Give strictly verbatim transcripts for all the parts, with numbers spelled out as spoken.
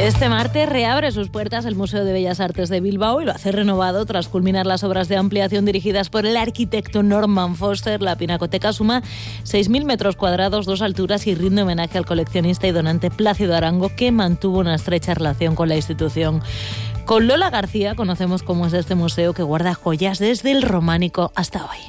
Este martes reabre sus puertas el Museo de Bellas Artes de Bilbao y lo hace renovado tras culminar las obras de ampliación dirigidas por el arquitecto Norman Foster. La Pinacoteca suma seis mil metros cuadrados, dos alturas y rinde homenaje al coleccionista y donante Plácido Arango, que mantuvo una estrecha relación con la institución. Con Lola García conocemos cómo es este museo que guarda joyas desde el románico hasta hoy.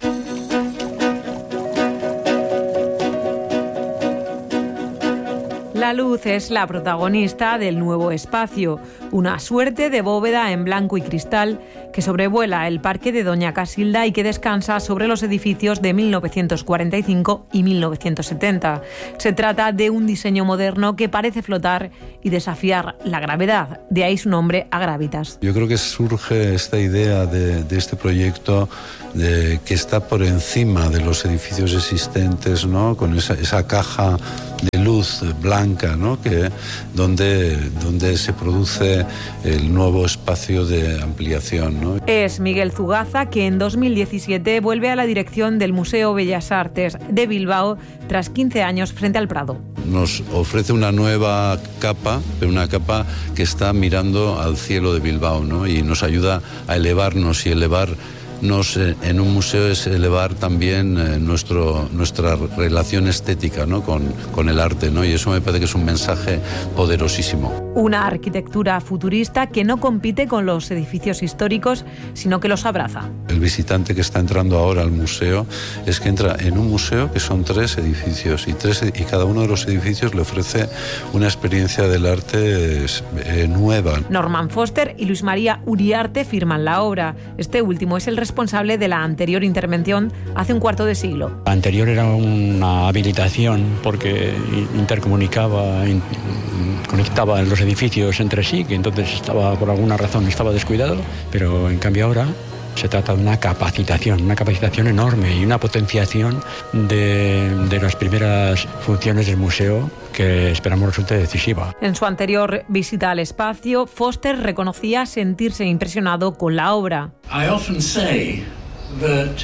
La luz es la protagonista del nuevo espacio, una suerte de bóveda en blanco y cristal que sobrevuela el parque de Doña Casilda y que descansa sobre los edificios de mil novecientos cuarenta y cinco y mil novecientos setenta. Se trata de un diseño moderno que parece flotar y desafiar la gravedad, de ahí su nombre Agravitas. Yo creo que surge esta idea de, de este proyecto de, que está por encima de los edificios existentes, ¿no? Con esa, esa caja de luz blanca, ¿no? Que, donde, donde se produce el nuevo espacio de ampliación, ¿no? Es Miguel Zugaza, que en dos mil diecisiete vuelve a la dirección del Museo Bellas Artes de Bilbao tras quince años frente al Prado. Nos ofrece una nueva capa, una capa que está mirando al cielo de Bilbao, ¿no? Y nos ayuda a elevarnos y elevar Nos, en un museo es elevar también eh, nuestro, nuestra relación estética, ¿no? con, con el arte, ¿no? Y eso me parece que es un mensaje poderosísimo. Una arquitectura futurista que no compite con los edificios históricos, sino que los abraza. El visitante que está entrando ahora al museo es que entra en un museo que son tres edificios y, tres, y cada uno de los edificios le ofrece una experiencia del arte eh, nueva. Norman Foster y Luis María Uriarte firman la obra. Este último es el responsable de la anterior intervención hace un cuarto de siglo. La anterior era una habilitación porque intercomunicaba, in, conectaba los edificios entre sí, que entonces estaba, por alguna razón estaba descuidado, pero en cambio ahora se trata de una capacitación, una capacitación enorme y una potenciación de, de las primeras funciones del museo que esperamos resulte decisiva. En su anterior visita al espacio, Foster reconocía sentirse impresionado con la obra. I often say that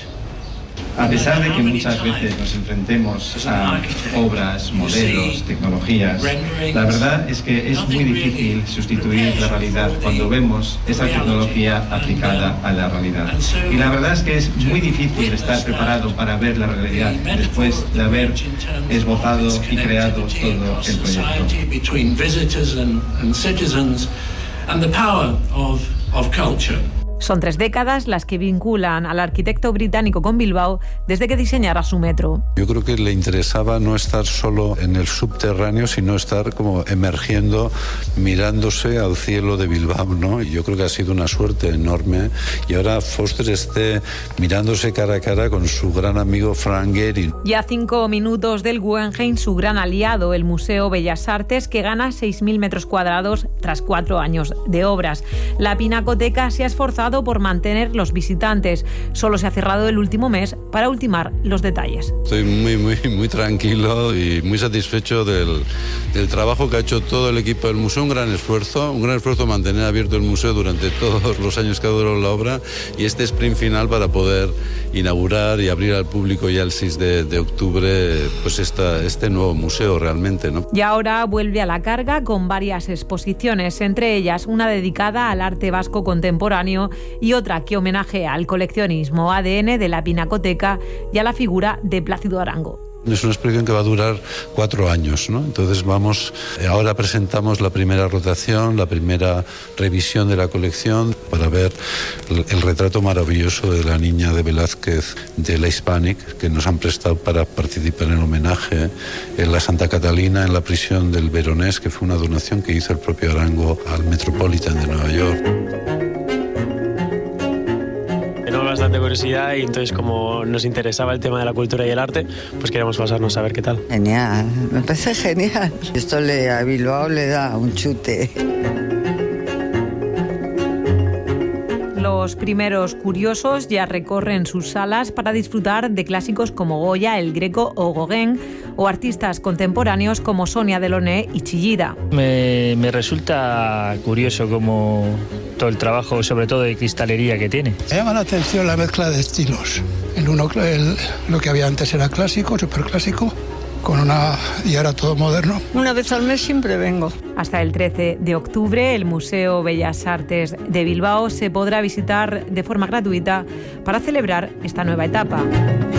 a pesar de que muchas veces nos enfrentemos a obras, modelos, tecnologías, la verdad es que es muy difícil sustituir la realidad cuando vemos esa tecnología aplicada a la realidad. Y la verdad es que es muy difícil estar preparado para ver la realidad después de haber esbozado y creado todo el proyecto. Son tres décadas las que vinculan al arquitecto británico con Bilbao desde que diseñara su metro. Yo creo que le interesaba no estar solo en el subterráneo, sino estar como emergiendo, mirándose al cielo de Bilbao, ¿no? Y yo creo que ha sido una suerte enorme. Y ahora Foster esté mirándose cara a cara con su gran amigo Frank Gehry. Y a cinco minutos del Guggenheim, su gran aliado, el Museo Bellas Artes, que gana seis mil metros cuadrados tras cuatro años de obras. La Pinacoteca se ha esforzado por mantener los visitantes. Solo se ha cerrado el último mes para ultimar los detalles. Estoy muy, muy, muy tranquilo y muy satisfecho del, del trabajo que ha hecho todo el equipo del museo. Un gran esfuerzo, un gran esfuerzo mantener abierto el museo durante todos los años que ha durado la obra y este sprint final para poder inaugurar y abrir al público ya el seis de octubre pues esta, este nuevo museo realmente, ¿no? Y ahora vuelve a la carga con varias exposiciones, entre ellas una dedicada al arte vasco contemporáneo y otra que homenajea al coleccionismo A D N de la Pinacoteca y a la figura de Plácido Arango. Es una exposición que va a durar cuatro años, ¿no? Entonces vamos, ahora presentamos la primera rotación, la primera revisión de la colección para ver el, el retrato maravilloso de la niña de Velázquez de la Hispanic que nos han prestado para participar en el homenaje en la Santa Catalina en la prisión del Veronés, que fue una donación que hizo el propio Arango al Metropolitan de Nueva York. Bastante curiosidad y entonces como nos interesaba el tema de la cultura y el arte, pues queríamos pasarnos a ver qué tal. Genial, me parece genial. Esto le, a Bilbao le da un chute. Los primeros curiosos ya recorren sus salas para disfrutar de clásicos como Goya, El Greco o Gauguin, o artistas contemporáneos como Sonia Delaunay y Chillida. Me, me resulta curioso como todo el trabajo, sobre todo de cristalería que tiene. Me llama la atención la mezcla de estilos. El uno, el, lo que había antes era clásico, superclásico, con una y ahora todo moderno. Una vez al mes siempre vengo. Hasta el trece de octubre, el Museo Bellas Artes de Bilbao se podrá visitar de forma gratuita para celebrar esta nueva etapa.